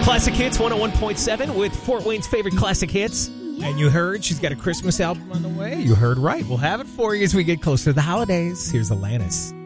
Classic Hits 101.7 with Fort Wayne's favorite classic hits. And you heard she's got a Christmas album on the way. You heard right. We'll have it for you as we get closer to the holidays. Here's Alanis.